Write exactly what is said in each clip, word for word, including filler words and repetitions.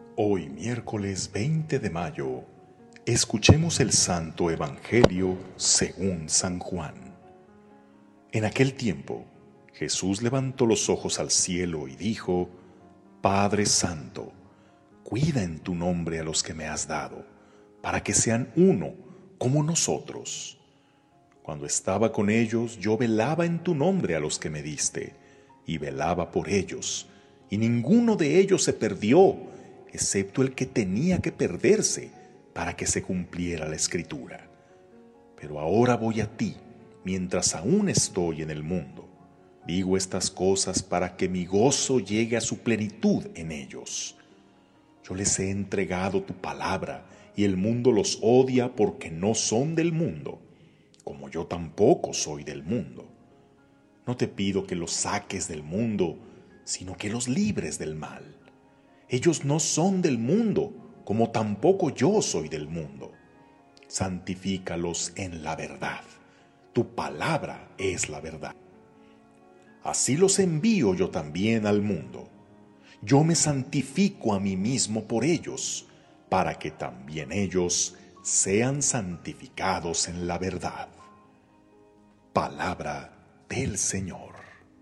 Hoy, miércoles veinte de mayo, escuchemos el Santo Evangelio según San Juan. En aquel tiempo, Jesús levantó los ojos al cielo y dijo: Padre Santo, cuida en tu nombre a los que me has dado, para que sean uno como nosotros. Cuando estaba con ellos, yo velaba en tu nombre a los que me diste, y velaba por ellos, y ninguno de ellos se perdió, excepto el que tenía que perderse, para que se cumpliera la Escritura. Pero ahora voy a ti, mientras aún estoy en el mundo. Digo estas cosas para que mi gozo llegue a su plenitud en ellos. Yo les he entregado tu palabra, y el mundo los odia porque no son del mundo, como yo tampoco soy del mundo. No te pido que los saques del mundo, sino que los libres del mal. Ellos no son del mundo, como tampoco yo soy del mundo. Santifícalos en la verdad. Tu palabra es la verdad. Así los envío yo también al mundo. Yo me santifico a mí mismo por ellos, para que también ellos sean santificados en la verdad. Palabra del Señor.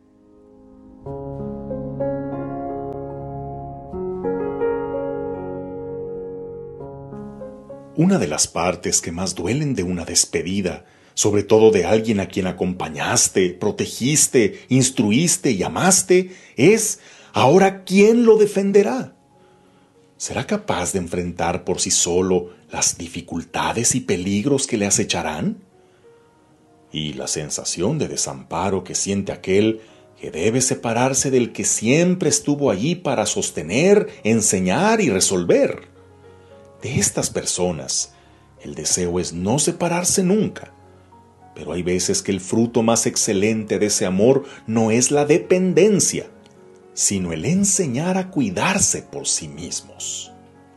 Una de las partes que más duelen de una despedida, sobre todo de alguien a quien acompañaste, protegiste, instruiste y amaste, es: ¿ahora quién lo defenderá? ¿Será capaz de enfrentar por sí solo las dificultades y peligros que le acecharán? Y la sensación de desamparo que siente aquel que debe separarse del que siempre estuvo allí para sostener, enseñar y resolver. De estas personas, el deseo es no separarse nunca. Pero hay veces que el fruto más excelente de ese amor no es la dependencia, sino el enseñar a cuidarse por sí mismos.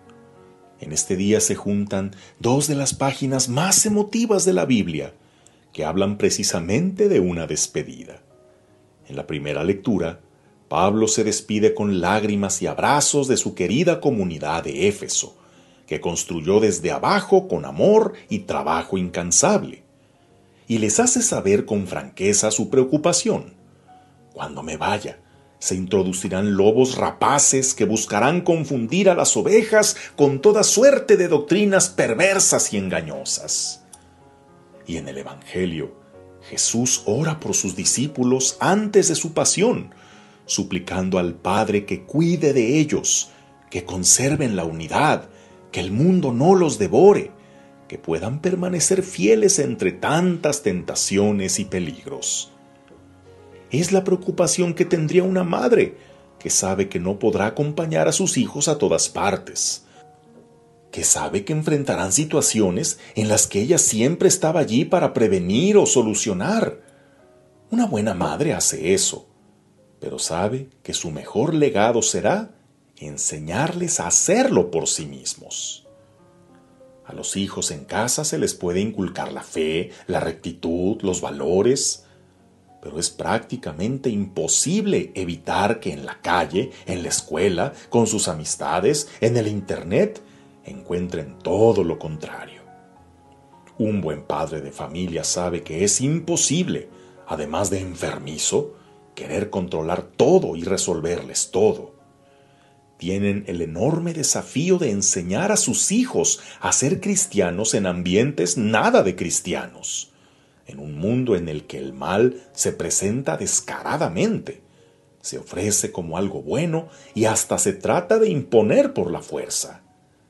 En este día se juntan dos de las páginas más emotivas de la Biblia, que hablan precisamente de una despedida. En la primera lectura, Pablo se despide con lágrimas y abrazos de su querida comunidad de Éfeso, que construyó desde abajo con amor y trabajo incansable, y les hace saber con franqueza su preocupación. Cuando me vaya, se introducirán lobos rapaces que buscarán confundir a las ovejas con toda suerte de doctrinas perversas y engañosas. Y en el Evangelio, Jesús ora por sus discípulos antes de su pasión, suplicando al Padre que cuide de ellos, que conserven la unidad, que el mundo no los devore, que puedan permanecer fieles entre tantas tentaciones y peligros. Es la preocupación que tendría una madre que sabe que no podrá acompañar a sus hijos a todas partes, que sabe que enfrentarán situaciones en las que ella siempre estaba allí para prevenir o solucionar. Una buena madre hace eso, pero sabe que su mejor legado será enseñarles a hacerlo por sí mismos. A los hijos en casa se les puede inculcar la fe, la rectitud, los valores, pero es prácticamente imposible evitar que en la calle, en la escuela, con sus amistades, en el internet, encuentren todo lo contrario. Un buen padre de familia sabe que es imposible, además de enfermizo, querer controlar todo y resolverles todo. Tienen el enorme desafío de enseñar a sus hijos a ser cristianos en ambientes nada de cristianos, en un mundo en el que el mal se presenta descaradamente, se ofrece como algo bueno y hasta se trata de imponer por la fuerza.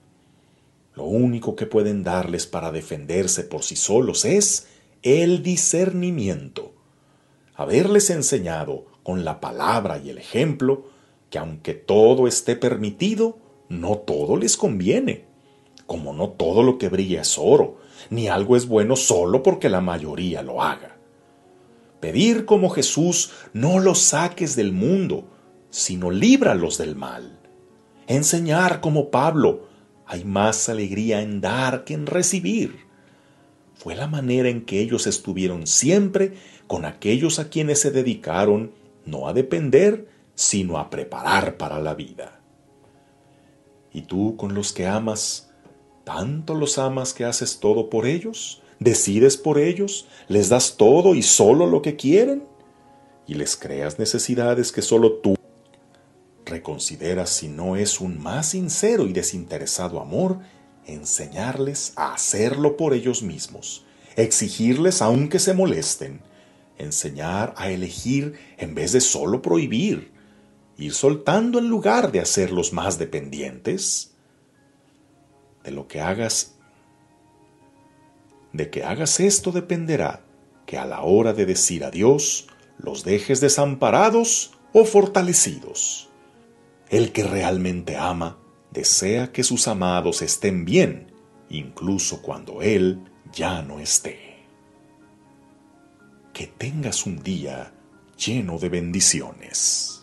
Lo único que pueden darles para defenderse por sí solos es el discernimiento, haberles enseñado con la palabra y el ejemplo que aunque todo esté permitido, no todo les conviene, como no todo lo que brilla es oro, ni algo es bueno solo porque la mayoría lo haga. Pedir como Jesús: no los saques del mundo, sino líbralos del mal. Enseñar como Pablo: hay más alegría en dar que en recibir. Fue la manera en que ellos estuvieron siempre con aquellos a quienes se dedicaron no a depender, sino a preparar para la vida. ¿Y tú con los que amas, tanto los amas que haces todo por ellos? ¿Decides por ellos? ¿Les das todo y solo lo que quieren? ¿Y les creas necesidades que solo tú reconsideras si no es un más sincero y desinteresado amor enseñarles a hacerlo por ellos mismos, exigirles aunque se molesten, enseñar a elegir en vez de solo prohibir, ir soltando en lugar de hacerlos más dependientes? De lo que hagas, de que hagas esto dependerá que a la hora de decir adiós los dejes desamparados o fortalecidos. El que realmente ama desea que sus amados estén bien, incluso cuando él ya no esté. Que tengas un día lleno de bendiciones.